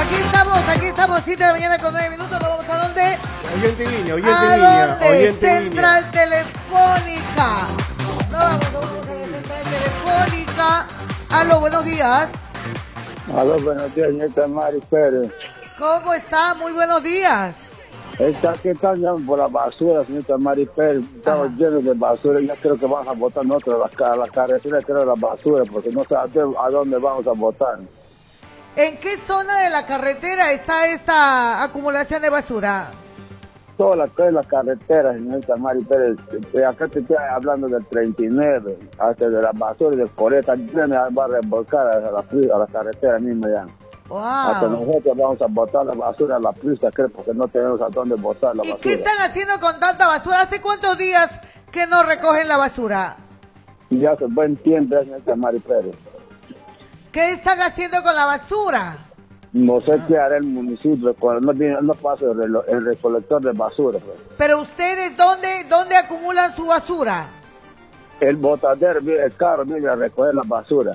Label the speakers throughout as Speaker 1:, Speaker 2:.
Speaker 1: Aquí estamos, 7 de la mañana con 9 minutos. ¿Nos vamos a dónde?
Speaker 2: Oyente en línea, oyente
Speaker 1: ¿A
Speaker 2: en línea.
Speaker 1: dónde?
Speaker 2: Oyente en línea.
Speaker 1: Central Telefónica. No vamos a la Central Telefónica. Aló, buenos días.
Speaker 3: Aló, buenos días, señorita Mari Pérez.
Speaker 1: ¿Cómo está? Muy buenos días.
Speaker 3: ¿Qué tal llaman por la basura, señorita Mari Pérez? Estamos llenos de basura, ya creo que vamos a botar nosotros a la carretera, creo la basura, porque no sabemos a dónde vamos a botar.
Speaker 1: ¿En qué zona de la carretera está esa acumulación de basura?
Speaker 3: Toda la carretera, señorita Mari Pérez. Acá te estoy hablando del 39, hasta de la basura y del Coreta, va a revolcar a la carretera misma ya.
Speaker 1: Wow.
Speaker 3: Hasta nosotros vamos a botar la basura a la pista, creo, porque no tenemos a dónde botar la basura.
Speaker 1: ¿Y qué están haciendo con tanta basura? ¿Hace cuántos días que no recogen la basura?
Speaker 3: Ya hace buen tiempo, señorita Mari Pérez.
Speaker 1: ¿Qué están haciendo con la basura?
Speaker 3: No sé qué hará el municipio cuando no pasa el recolector de basura. Pues.
Speaker 1: Pero ustedes, ¿dónde acumulan su basura?
Speaker 3: El botadero, el carro viene a recoger la basura.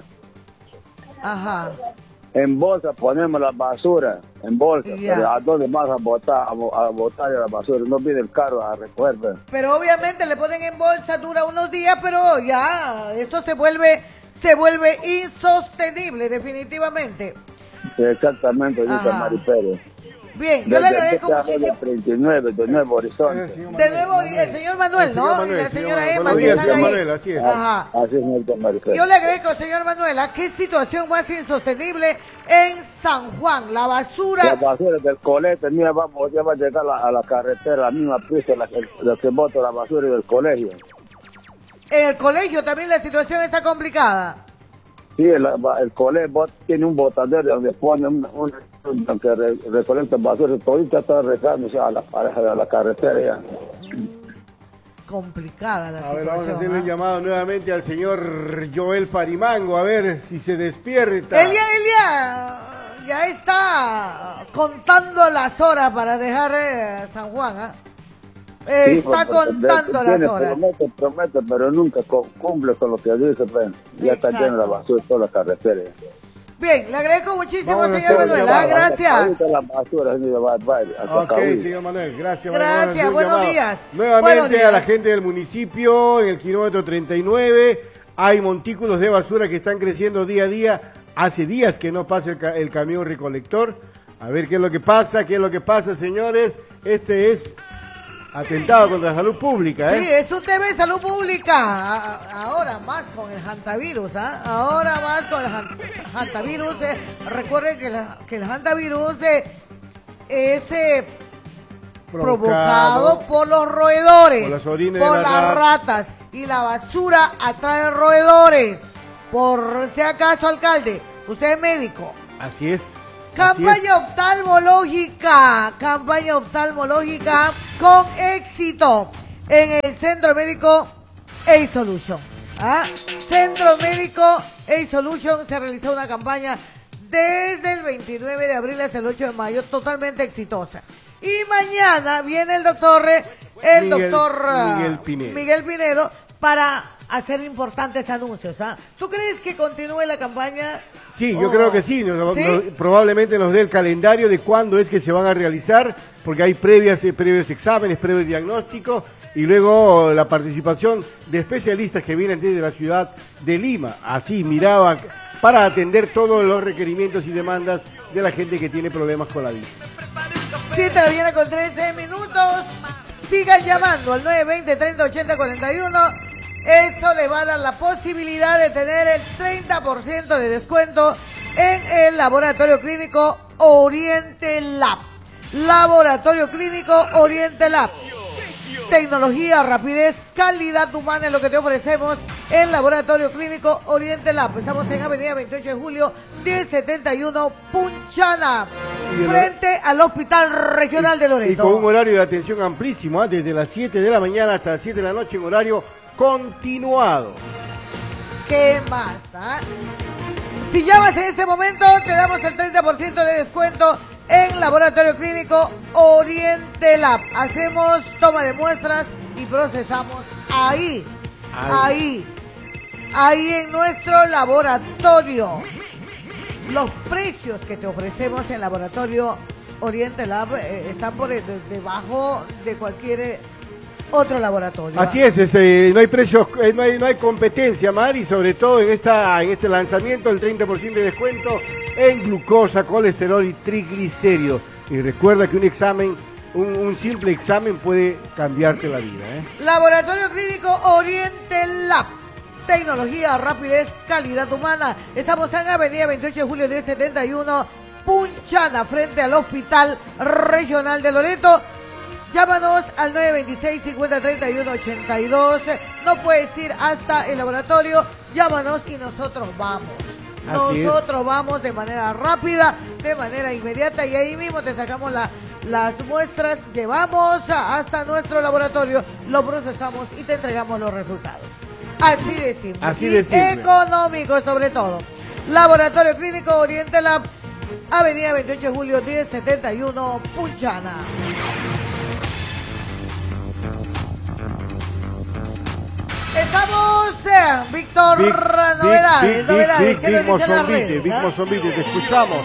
Speaker 1: Ajá.
Speaker 3: En bolsa ponemos la basura, en bolsa.
Speaker 1: Ya.
Speaker 3: Pero ¿a dónde vas a botar la basura? No viene el carro a recoger. Pues.
Speaker 1: Pero obviamente le ponen en bolsa, dura unos días, pero ya, esto se vuelve insostenible, definitivamente.
Speaker 3: Exactamente, dice Mari Pérez.
Speaker 1: Bien, yo le agradezco
Speaker 3: de
Speaker 1: muchísimo.
Speaker 3: 39, de Nuevo Horizonte.
Speaker 1: De nuevo, el señor Manuel, ¿no? Y la señora Emma, que están ahí.
Speaker 2: Manuel, así es.
Speaker 1: Ajá.
Speaker 3: Así es, señorita Mari Pérez.
Speaker 1: Yo le agrego, señor Manuel, ¿a qué situación más insostenible en San Juan? La basura.
Speaker 3: La basura del colegio, mira, ya va a llegar a la carretera, la misma pista, la que bota la basura del colegio.
Speaker 1: En el colegio también la situación está complicada.
Speaker 3: Sí, el colegio tiene un botadero donde pone que recolecta basura, todita está regándose a la carretera ya.
Speaker 1: Complicada la
Speaker 2: A
Speaker 1: situación.
Speaker 2: ver, vamos a hacerle un llamado nuevamente al señor Joel Parimango, a ver si se despierta.
Speaker 1: Él ya está contando las horas para dejar San Juan, ¿ah? Está contando las horas.
Speaker 3: Promete, pero nunca cumple con lo que dice, pues. Ya está llena la basura toda la carretera.
Speaker 1: Bien, le agradezco muchísimo,
Speaker 2: Vamos a
Speaker 1: señor
Speaker 2: hacer
Speaker 1: Manuel.
Speaker 2: llamado.
Speaker 1: Gracias.
Speaker 3: Ahorita la basura,
Speaker 2: Ok, señor Manuel, gracias.
Speaker 1: Gracias, buenos días.
Speaker 2: Nuevamente
Speaker 1: Buenos días.
Speaker 2: a la gente del municipio, en el kilómetro 39, hay montículos de basura que están creciendo día a día. Hace días que no pasa el camión recolector. A ver qué es lo que pasa, señores. Este es atentado contra la salud pública, ¿eh?
Speaker 1: Sí, es un tema de salud pública. Ahora más con el hantavirus, ¿ah? Ahora más con el hantavirus. Recuerden que el hantavirus es provocado por los roedores,
Speaker 2: por las orines
Speaker 1: por
Speaker 2: de
Speaker 1: las ratas. Y la basura atrae roedores. Por si acaso, alcalde, usted es médico.
Speaker 2: Así es.
Speaker 1: Campaña oftalmológica con éxito en el Centro Médico A-Solution. Centro Médico A-Solution se realizó una campaña desde el 29 de abril hasta el 8 de mayo, totalmente exitosa. Y mañana viene el doctor Miguel Pinedo para hacer importantes anuncios. ¿Tú crees que continúe la campaña?
Speaker 2: Sí, yo creo que sí. Probablemente nos dé el calendario de cuándo es que se van a realizar, porque hay previos exámenes, previos diagnósticos, y luego la participación de especialistas que vienen desde la ciudad de Lima. Así miraban para atender todos los requerimientos y demandas de la gente que tiene problemas con la vista.
Speaker 1: 7 de la mañana con 13 minutos. Sigan llamando al 920-3080-41. Eso le va a dar la posibilidad de tener el 30% de descuento en el Laboratorio Clínico Oriente Lab. Laboratorio Clínico Oriente Lab. Tecnología, rapidez, calidad humana es lo que te ofrecemos en Laboratorio Clínico Oriente Lab. Estamos en Avenida 28 de Julio, 1071 Punchana, frente al Hospital Regional de Loreto.
Speaker 2: Y con un horario de atención amplísimo, desde las 7 de la mañana hasta las 7 de la noche en horario continuado.
Speaker 1: ¿Qué más? Si llamas en este momento, te damos el 30% de descuento en Laboratorio Clínico Oriente Lab. Hacemos toma de muestras y procesamos ahí en nuestro laboratorio. los precios que te ofrecemos en Laboratorio Oriente Lab están por debajo de cualquier otro laboratorio.
Speaker 2: Así es, no hay precios, no hay competencia, Mari, sobre todo en este lanzamiento, el 30% de descuento en glucosa, colesterol y triglicéridos. Y recuerda que un examen, un simple examen puede cambiarte la vida.
Speaker 1: Laboratorio Clínico Oriente Lab. Tecnología, rapidez, calidad humana. Estamos en Avenida 28 de Julio 1071, Punchana, frente al Hospital Regional de Loreto. Llámanos al 926-5031-82. No puedes ir hasta el laboratorio. Llámanos y nosotros vamos. Nosotros vamos de manera rápida, de manera inmediata, y ahí mismo te sacamos las muestras, llevamos hasta nuestro laboratorio, lo procesamos y te entregamos los resultados. Así de simple.
Speaker 2: Así de simple.
Speaker 1: Económico sobre todo. Laboratorio Clínico Oriente Lab, Avenida 28 de Julio 1071, Punchana. Estamos, Víctor, novedades.
Speaker 2: Big Mozambique, te escuchamos.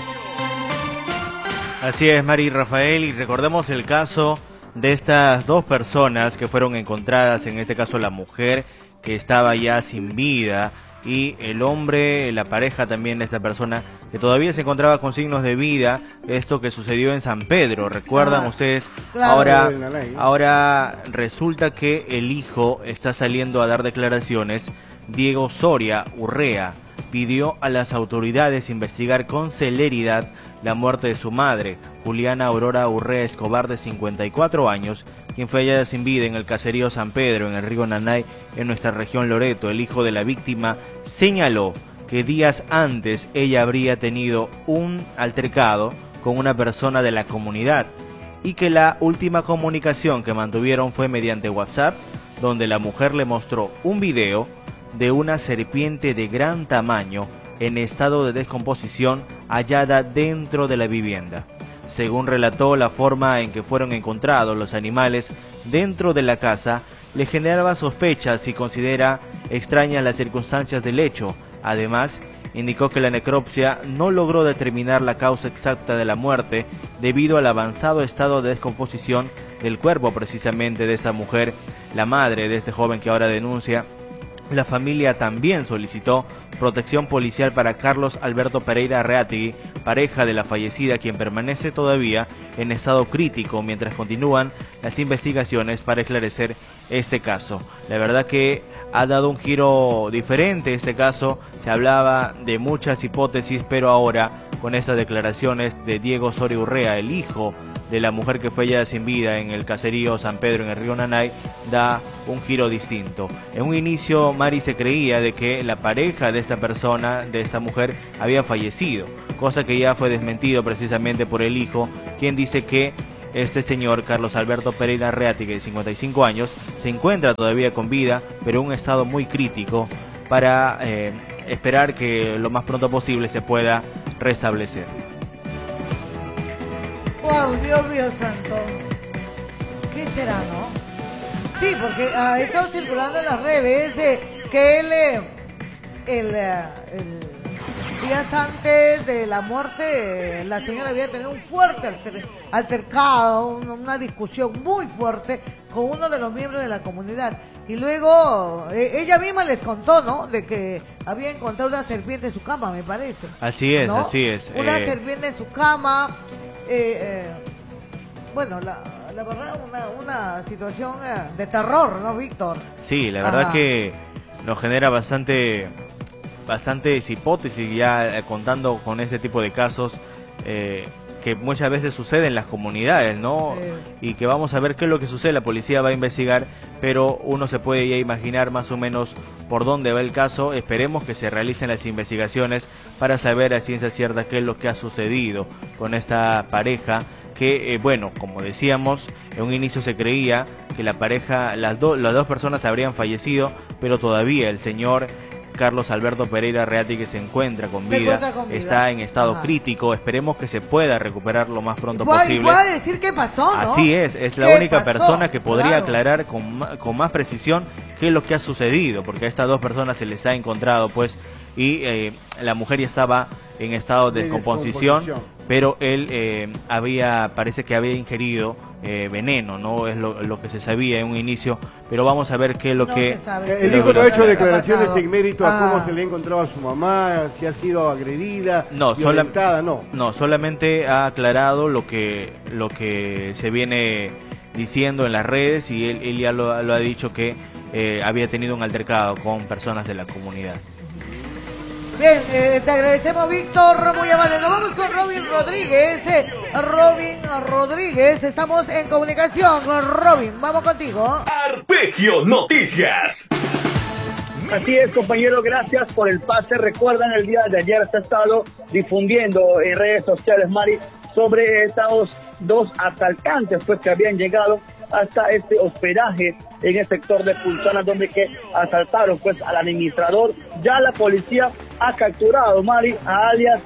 Speaker 4: Así es, Mari y Rafael, y recordemos el caso de estas dos personas que fueron encontradas, en este caso la mujer que estaba ya sin vida, y el hombre, la pareja también de esta persona que todavía se encontraba con signos de vida. Esto que sucedió en San Pedro, ¿recuerdan ustedes?
Speaker 1: Claro.
Speaker 4: Ahora resulta que el hijo está saliendo a dar declaraciones. Diego Soria Urrea pidió a las autoridades investigar con celeridad la muerte de su madre, Juliana Aurora Urrea Escobar, de 54 años, quien fue hallada sin vida en el caserío San Pedro, en el río Nanay, en nuestra región Loreto. El hijo de la víctima señaló que días antes ella habría tenido un altercado con una persona de la comunidad y que la última comunicación que mantuvieron fue mediante WhatsApp, donde la mujer le mostró un video de una serpiente de gran tamaño en estado de descomposición hallada dentro de la vivienda. Según relató, la forma en que fueron encontrados los animales dentro de la casa le generaba sospechas y considera extrañas las circunstancias del hecho. Además, indicó que la necropsia no logró determinar la causa exacta de la muerte debido al avanzado estado de descomposición del cuerpo precisamente de esa mujer, la madre de este joven que ahora denuncia. La familia también solicitó protección policial para Carlos Alberto Pereira Arreategui, pareja de la fallecida, quien permanece todavía en estado crítico mientras continúan las investigaciones para esclarecer este caso. La verdad que ha dado un giro diferente este caso. Se hablaba de muchas hipótesis, pero ahora con estas declaraciones de Diego Soria Urrea, el hijo de la mujer que fue hallada sin vida en el caserío San Pedro, en el río Nanay, da un giro distinto. En un inicio, Mari, se creía de que la pareja de esta persona, de esta mujer, había fallecido, cosa que ya fue desmentido precisamente por el hijo, quien dice que este señor, Carlos Alberto Pereira Arreategui, de 55 años, se encuentra todavía con vida, pero en un estado muy crítico, para esperar que lo más pronto posible se pueda restablecer.
Speaker 1: Wow, Dios mío santo. ¿Qué será, no? Sí, porque ha estado circulando en las redes que días antes de la muerte, la señora había tenido un fuerte altercado, una discusión muy fuerte con uno de los miembros de la comunidad. Y luego ella misma les contó, ¿no? De que había encontrado una serpiente en su cama, me parece.
Speaker 4: Así es,
Speaker 1: ¿no?
Speaker 4: así es.
Speaker 1: Una serpiente en su cama. Bueno, la verdad, una situación de terror, ¿no, Víctor?
Speaker 4: Sí, la verdad que nos genera bastantes hipótesis ya contando con este tipo de casos que muchas veces suceden en las comunidades, ¿no? Y que vamos a ver qué es lo que sucede. La policía va a investigar, pero uno se puede ya imaginar más o menos por dónde va el caso. Esperemos que se realicen las investigaciones para saber a ciencia cierta qué es lo que ha sucedido con esta pareja que, bueno, como decíamos, en un inicio se creía que la pareja, las dos personas habrían fallecido, pero todavía el señor Carlos Alberto Pereira Arreategui se encuentra con vida, está en estado crítico. Esperemos que se pueda recuperar lo más pronto posible.
Speaker 1: Puede decir qué pasó, ¿no?
Speaker 4: Así es la única persona que podría aclarar con más precisión qué es lo que ha sucedido, porque a estas dos personas se les ha encontrado, pues, y la mujer ya estaba en estado de descomposición, pero él parece que había ingerido veneno, no es lo que se sabía en un inicio, pero vamos a ver qué es lo que...
Speaker 2: El hijo no ha hecho declaraciones en mérito a cómo se le ha encontrado a su mamá, si ha sido agredida, violentada,
Speaker 4: no, solamente ha aclarado lo que se viene diciendo en las redes, y él ya lo ha dicho, que había tenido un altercado con personas de la comunidad.
Speaker 1: Bien, te agradecemos, Víctor, muy amable. Nos vamos con Robin Rodríguez. Robin Rodríguez, estamos en comunicación. Robin, vamos contigo.
Speaker 5: Arpegio Noticias.
Speaker 6: Así es, compañero, gracias por el pase. Recuerdan, el día de ayer se ha estado difundiendo en redes sociales, Mari, sobre estos dos asaltantes pues que habían llegado hasta este hospedaje en el sector de Punchana, donde que asaltaron pues al administrador. Ya la policía ha capturado, Mari, a alias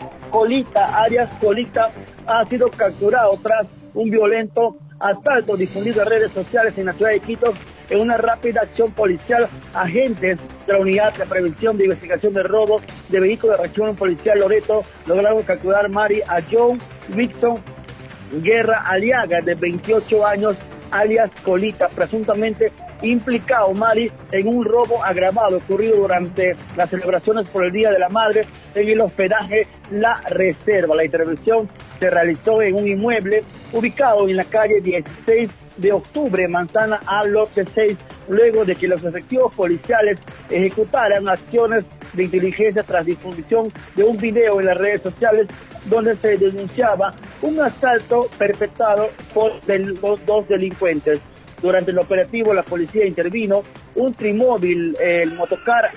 Speaker 6: Colita ha sido capturado tras un violento asalto difundido en redes sociales en la ciudad de Quito. En una rápida acción policial, agentes de la Unidad de Prevención de Investigación de Robo de Vehículos de Reacción Policial Loreto lograron capturar, Mari, a John Wilson Guerra Aliaga, de 28 años, alias Colita, presuntamente implicado, Mari, en un robo agravado ocurrido durante las celebraciones por el Día de la Madre en el hospedaje La Reserva. La intervención se realizó en un inmueble ubicado en la calle 16 de octubre, manzana A, lote 6, luego de que los efectivos policiales ejecutaran acciones de inteligencia tras difusión de un video en las redes sociales donde se denunciaba un asalto perpetrado por los dos delincuentes. Durante el operativo, la policía intervino un trimóvil, el motocar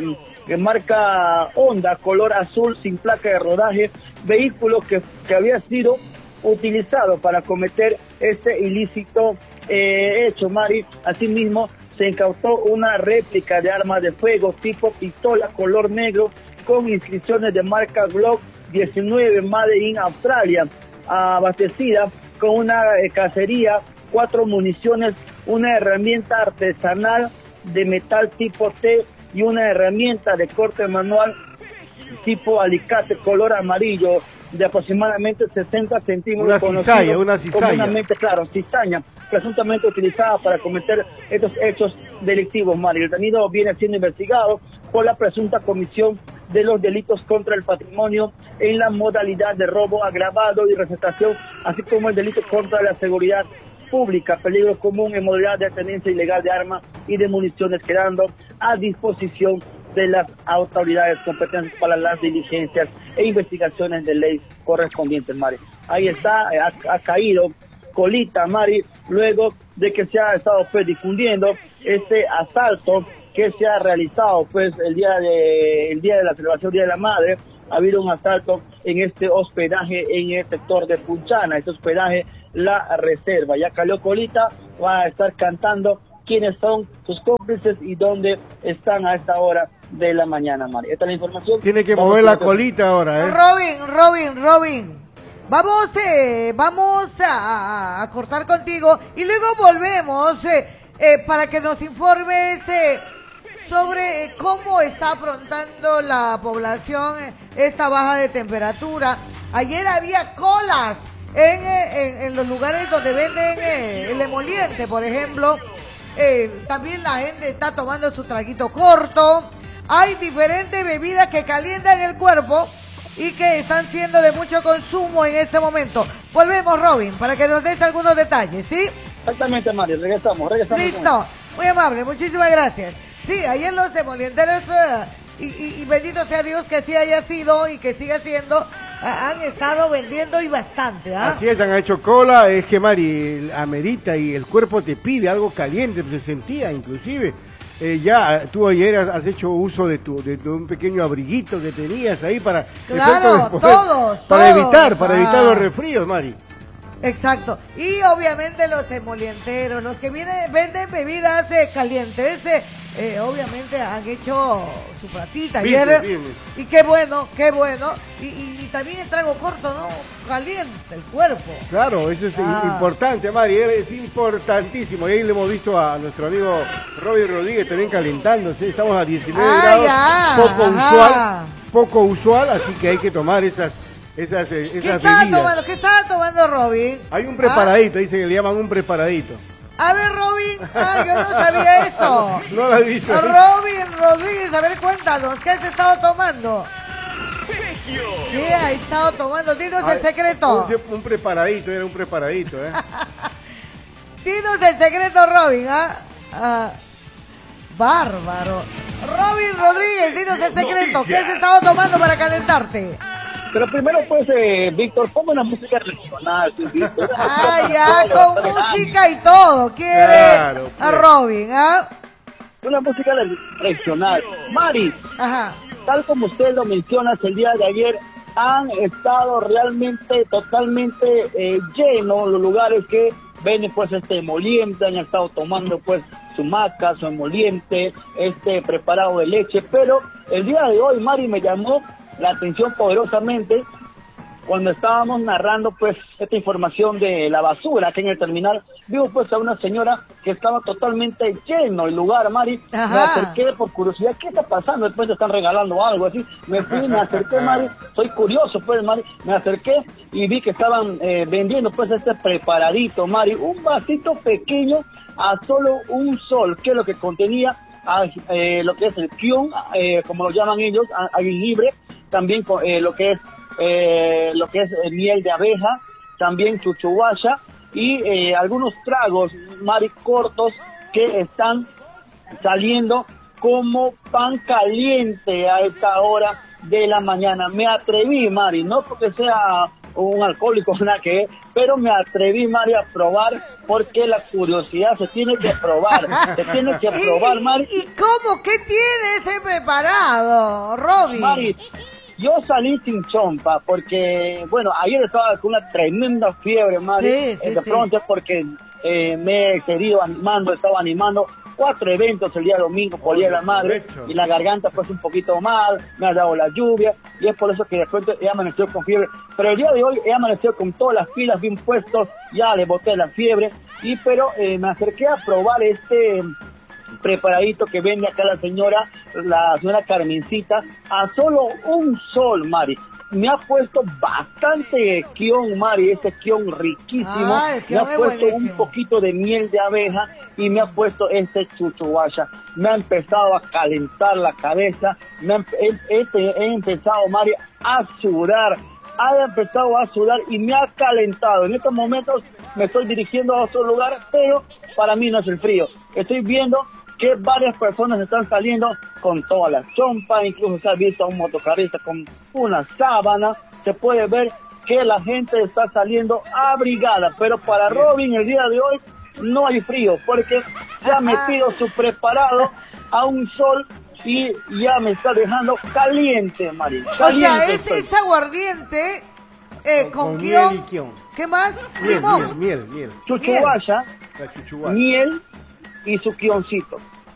Speaker 6: marca Honda, color azul, sin placa de rodaje, vehículo que había sido utilizado para cometer este ilícito hecho, Mari. Asimismo, se incautó una réplica de arma de fuego tipo pistola color negro con inscripciones de marca Glock 19 Made in Australia, abastecida con una cacería, 4 municiones, una herramienta artesanal de metal tipo T y una herramienta de corte manual tipo alicate color amarillo de aproximadamente 60 centímetros.
Speaker 2: Una cizalla.
Speaker 6: Claro, cizaña, presuntamente utilizada para cometer estos hechos delictivos, Mario. El detenido viene siendo investigado por la presunta comisión de los delitos contra el patrimonio en la modalidad de robo agravado y receptación, así como el delito contra la seguridad pública, peligro común en modalidad de tenencia ilegal de armas y de municiones, quedando a disposición de las autoridades competentes para las diligencias e investigaciones de ley correspondientes, Mari. Ahí está, ha caído Colita, Mari, luego de que se ha estado pues difundiendo este asalto que se ha realizado pues el día de la celebración Día de la Madre. Ha habido un asalto en este hospedaje en el sector de Punchana, este hospedaje La Reserva. Ya cayó Colita, va a estar cantando quiénes son sus cómplices y dónde están a esta hora de la mañana, Mari. Esta es la información.
Speaker 2: Tiene que mover la colita ahora, ¿eh?
Speaker 1: Robin. Vamos a cortar contigo y luego volvemos para que nos informes sobre cómo está afrontando la población esta baja de temperatura. Ayer había colas en los lugares donde venden el emoliente, por ejemplo. También la gente está tomando su traguito corto. Hay diferentes bebidas que calientan el cuerpo y que están siendo de mucho consumo en ese momento. Volvemos, Robin, para que nos des algunos detalles, ¿sí?
Speaker 6: Exactamente, Mario, regresamos.
Speaker 1: Listo, muy amable, muchísimas gracias. Sí, ayer los emolienteros, y bendito sea Dios que sí haya sido y que siga siendo, han estado vendiendo y bastante, ¿ah?
Speaker 2: Así es, han hecho cola, es que, Mari, amerita y el cuerpo te pide algo caliente, se sentía inclusive. Ya tú ayer has hecho uso de un pequeño abriguito que tenías ahí para...
Speaker 1: Claro, todos.
Speaker 2: Para evitar los resfríos, Mari.
Speaker 1: Exacto. Y obviamente los emolienteros, los que venden bebidas calientes, obviamente han hecho su platita ayer. Y qué bueno. Y también el trago corto, ¿no? Caliente el cuerpo.
Speaker 2: Claro, eso es importante, Mari, es importantísimo. Y ahí le hemos visto a nuestro amigo Robin Rodríguez también calentándose. Estamos a 19 grados, poco usual. poco usual, así que hay que tomar esas bebidas.
Speaker 1: ¿Qué estaba tomando Robin?
Speaker 2: Hay un preparadito, dicen que le llaman un preparadito.
Speaker 1: A ver, Robin, yo no sabía eso.
Speaker 2: No lo he visto.
Speaker 1: Robin Rodríguez, a ver, cuéntanos, ¿qué has estado tomando? ¿Qué has estado tomando? Dinos el secreto.
Speaker 2: Un preparadito, era un preparadito,
Speaker 1: Dinos el secreto, Robin, bárbaro. Robin Rodríguez, dinos el secreto. ¿Qué has estado tomando para calentarte?
Speaker 6: Pero primero, pues, Víctor, pongo una música regional, ¿sí, Víctor?
Speaker 1: Con música y todo. ¿Quiere
Speaker 2: claro, pues.
Speaker 1: A Robin,
Speaker 6: Una música regional. Mari,
Speaker 1: ajá.
Speaker 6: Tal como usted lo menciona, el día de ayer han estado realmente, totalmente llenos los lugares que ven pues este emoliente, han estado tomando pues su maca, su emoliente, preparado de leche, pero el día de hoy, Mari, me llamó la atención poderosamente cuando estábamos narrando pues esta información de la basura aquí en el terminal. Vimos pues a una señora que estaba totalmente lleno el lugar, Mari.
Speaker 1: Ajá.
Speaker 6: Me acerqué por curiosidad, ¿qué está pasando? Después te están regalando algo así. Me acerqué, Mari, soy curioso pues, Mari, me acerqué y vi que estaban vendiendo pues este preparadito, Mari, un vasito pequeño a solo un sol, que es lo que contenía lo que es el kion, como lo llaman ellos, jengibre, también lo que es miel de abeja, también chuchuguaya y algunos tragos, Mari, cortos que están saliendo como pan caliente a esta hora de la mañana. Me atreví, Mari, no porque sea un alcohólico, nada que, pero me atreví, Mari, a probar, porque la curiosidad se tiene que probar, Mari.
Speaker 1: ¿Y cómo? ¿Qué tiene ese preparado, Robin?
Speaker 6: Mari, yo salí sin chompa, porque, bueno, ayer estaba con una tremenda fiebre, Mari, pronto es porque me he seguido estaba animando 4 eventos el día domingo por el Día de la Madre, y la garganta pues un poquito mal, me ha dado la lluvia, y es por eso que de pronto he amanecido con fiebre, pero el día de hoy he amanecido con todas las pilas bien puestos, ya le boté la fiebre, pero me acerqué a probar este preparadito que vende acá la señora Carmencita, a solo un sol, Mari. Me ha puesto bastante kion, Mari, este kion riquísimo. Me ha puesto un poquito de miel de abeja y me ha puesto este chuchuguaya. Me ha empezado a calentar la cabeza, he empezado, Mari, a sudar. Ha empezado a sudar y me ha calentado. En estos momentos me estoy dirigiendo a otro lugar, pero para mí no es el frío. Estoy viendo que varias personas están saliendo con todas las chompas, incluso se ha visto a un motocarrista con una sábana. Se puede ver que la gente está saliendo abrigada, pero para Robin el día de hoy no hay frío, porque ya ha metido su preparado a un sol y ya me está dejando caliente, María.
Speaker 1: O sea, es aguardiente con kion. ¿Qué más?
Speaker 2: Miel.
Speaker 6: Chuchuguaya, miel y su kioncito.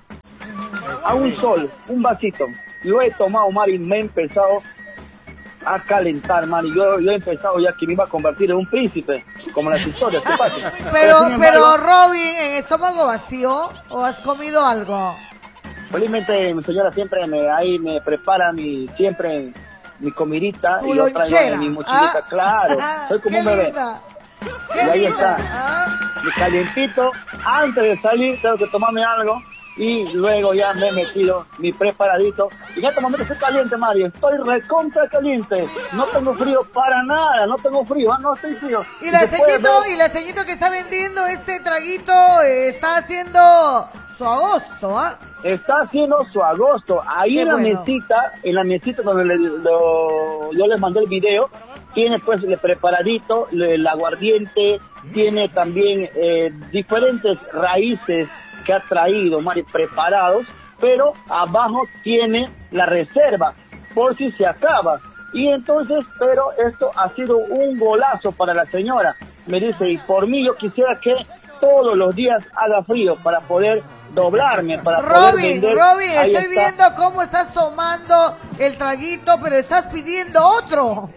Speaker 6: A un sol, un vasito. Lo he tomado, Mari, me he empezado a calentar, Mari. Yo he empezado ya que me iba a convertir en un príncipe, como las historias, ¿qué pasa?
Speaker 1: Pero Robin, ¿en estómago vacío o has comido algo?
Speaker 6: Felizmente mi señora siempre me prepara mi comidita y yo traigo mi mochilita, claro. Soy como un bebé. Y ahí está, mi calientito. Antes de salir tengo que tomarme algo y luego ya me he metido mi preparadito. Y en este momento estoy caliente, Mario. Estoy recontra caliente. No tengo frío para nada. No tengo frío, no estoy frío.
Speaker 1: Y la ceñito que está vendiendo este traguito está haciendo su agosto,
Speaker 6: Está haciendo su agosto. Ahí en la mesita donde yo les mandé el video, tiene pues el preparadito, el aguardiente, tiene también diferentes raíces que ha traído, Mari, preparados, pero abajo tiene la reserva, por si se acaba. Y entonces, pero esto ha sido un golazo para la señora. Me dice, y por mí yo quisiera que todos los días haga frío para poder doblarme, para poder vender.
Speaker 1: Robin, estoy viendo cómo estás tomando el traguito, pero estás pidiendo otro.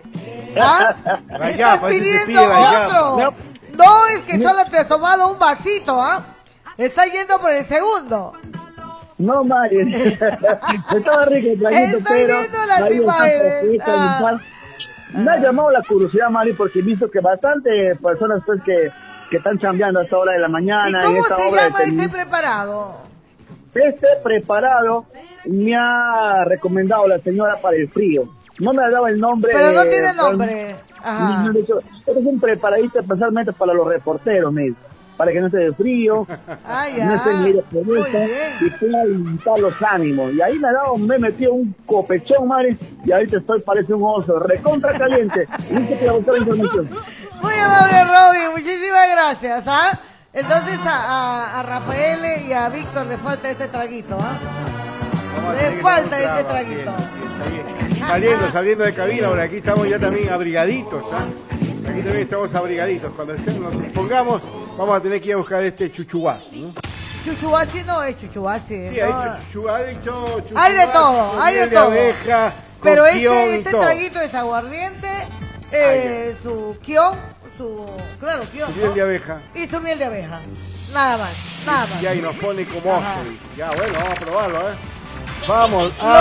Speaker 1: Estás pidiendo otro. No es que solo te has tomado un vasito, Está yendo por el segundo.
Speaker 6: No, Mari. Estaba rico el traguito,
Speaker 1: Estoy
Speaker 6: pero...
Speaker 1: viendo las
Speaker 6: Mari,
Speaker 1: imágenes.
Speaker 6: me ha llamado la curiosidad, Mari, porque he visto que bastante personas pues que están chambeando a esta hora de la mañana.
Speaker 1: ¿Y cómo
Speaker 6: esta
Speaker 1: se
Speaker 6: obra
Speaker 1: llama ese preparado?
Speaker 6: Este preparado me ha recomendado la señora para el frío. No me ha dado el nombre.
Speaker 1: Pero no tiene nombre. Ajá.
Speaker 6: Este es un preparadito especialmente para los reporteros, me dice, para que no esté de frío,
Speaker 1: Ah, ya.
Speaker 6: no esté en aire
Speaker 1: Muy bien.
Speaker 6: y pueda alimentar los ánimos. Y ahí me he metido un copechón, madre, y ahorita parece un oso, recontra caliente. Listo para buscar la información.
Speaker 1: Muy amable, Robin, muchísimas gracias. ¿Ah? Entonces a Rafael y a Víctor le falta este traguito. ¿Ah? Le falta este traguito.
Speaker 2: Saliendo de cabina, ahora aquí estamos ya también abrigaditos. Aquí también estamos abrigaditos. Cuando nos pongamos, vamos a tener que ir a buscar este chuchuás, ¿no?
Speaker 1: Chuchuasi no es chuchuasi.
Speaker 2: Sí,
Speaker 1: ¿no?
Speaker 2: Hay
Speaker 1: de todo, hay de todo.
Speaker 2: Abeja,
Speaker 1: pero
Speaker 2: con kion y
Speaker 1: este
Speaker 2: todo.
Speaker 1: traguito es aguardiente, su kion, claro, kion,
Speaker 2: Su miel de abeja.
Speaker 1: y su miel de abeja. Nada más, nada más.
Speaker 2: Ya, y nos pone como oso.
Speaker 1: Ajá.
Speaker 2: Dice. Ya, bueno, vamos a probarlo, Vamos.